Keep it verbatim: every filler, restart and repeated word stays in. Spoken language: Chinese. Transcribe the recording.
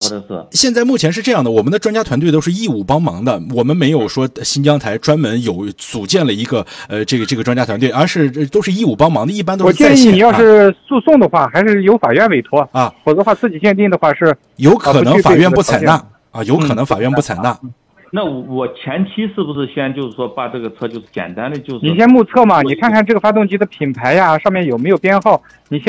者是现在目前是这样的，我们的专家团队都是义务帮忙的，我们没有说新疆台专门有组建了一个呃这个这个专家团队，而是都是义务帮忙的，一般都是在线。 我建议你要是诉讼的话，啊、还是由法院委托啊， 否则的话自己鉴定的话是有可能法院不采纳啊，有可能法院不采纳。 嗯那我前期是不是先就是说把这个车就是简单的就是你先目测嘛，你看看这个发动机的品牌呀，上面有没有编号，你先。